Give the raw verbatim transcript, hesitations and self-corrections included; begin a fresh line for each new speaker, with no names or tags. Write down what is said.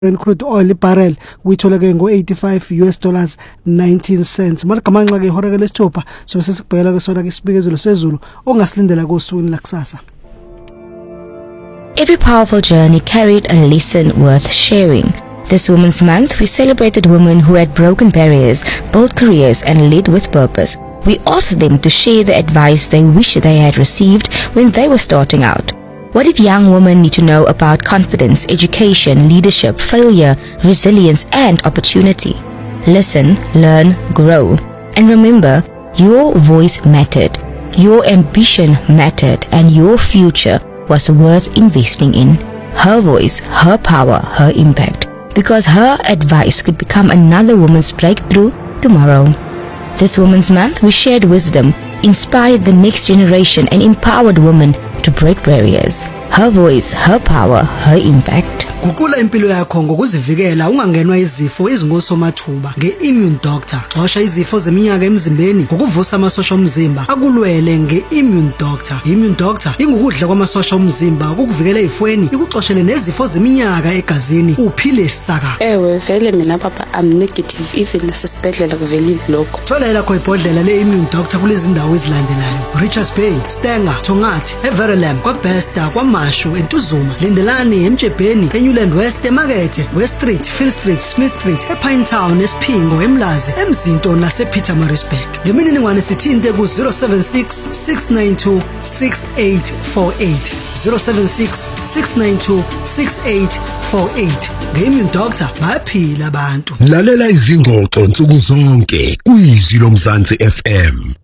crude oil barrel uyithola ke ngo eighty-five US dollars nineteen cents. Malagamanxa ke ihora ke lesithupha so sesikubhekela ke sona ke isibikezelo sezulu ongasilindela kosukwini lakusasa.
Every powerful journey carried a lesson worth sharing. This Women's Month, we celebrated women who had broken barriers, built careers and led with purpose. We asked them to share the advice they wish they had received when they were starting out. What did young women need to know about confidence, education, leadership, failure, resilience and opportunity? Listen, learn, grow. And remember, your voice mattered, your ambition mattered, and your future was worth investing in. Her voice, her power, her impact. Because her advice could become another woman's breakthrough tomorrow. This Women's Month, we shared wisdom, inspired the next generation and empowered women to break barriers. Her voice, her power, her impact.
Guqula impilo yakho ngokuzivikela ungangenwa izifo ezingosomathuba nge-Immune Doctor. Xosha izifo zeminyaka emzimbeni ngokuvusa amasosha omzimba akulwele nge-Immune Doctor. Immune Doctor ingukudla kwamasosha omzimba ukukuvikela ezifweni ikuxoshele nezifo zeminyaka egazini uphile saka.
Ewe vele mina papa I'm negative even nasesibhedlela kuvelile lokho.
Thola lakho ibhodlela le-Immune Doctor kulezi ndawo ezilandelayo: Richards Bay, Stenger, Tongathi, Everelam, kwaBesta, kwaMashu, eNtuzuma, Lindelani, eMjebheni, Newland West, eMakethe, West Street, Phil Street, Smith Street, ePinetown, eSphingo, eMlazi, eMzinto nasePietermaritzburg. Ngemininingwane sithinte ku zero seven six six nine two six eight four eight zero seven six six nine two six eight four eight. Nge-Immune Doctor bayaphila abantu.
Lalela izingxoxo nsuku zonke kuyizilo Mzansi F M.